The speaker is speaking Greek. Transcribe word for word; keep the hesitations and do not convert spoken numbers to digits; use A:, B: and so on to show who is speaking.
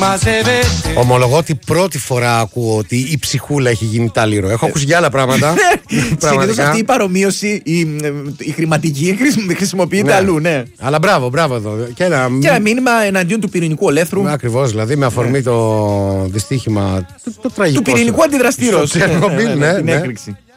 A: Ομολογώ ότι πρώτη φορά ακούω ότι η ψυχούλα έχει γίνει τάλιρο. Έχω ακούσει για άλλα πράγματα.
B: Συνήθως αυτή η παρομοίωση, η, η χρηματική χρησιμοποιείται ναι. αλλού, ναι.
A: Αλλά μπράβο, μπράβο εδώ. Και ένα,
B: και ένα μήνυμα εναντίον του πυρηνικού ολέθρου.
A: Ακριβώς, δηλαδή με αφορμή ναι. το δυστύχημα. Το, το τραγικό.
B: Του πυρηνικού αντιδραστήρου.
A: Ναι, ναι, ναι,
B: την
A: ναι.
B: έκρηξη.